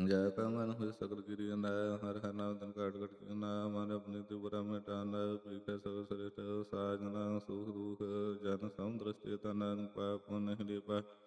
ਜੈ ਕਾ ਮਨ ਹੋਇ ਸਗਲ ਗਿਰਿ ਅੰਦਾਇ, ਹਰਿ ਹਰਿ ਨਾਮ ਧਨ ਘਾਟ ਘਟ ਕੀਨਾ, ਮਨ ਆਪਣੀ ਤੇ ਬੁਰਾ ਮਿਟਾਨਾ, ਪੀਖੈ ਸਗਲ ਸ੍ਰਿਸ਼ਟ ਸਾਜਨਾ, ਸੁਖ ਦੁਖ ਜਨ ਸਮ ਦ੍ਰਿਸ਼ਟਿ ਤਨ, ਪਾਪ ਪੁਨ ਹਿ ਲੇਪਾ,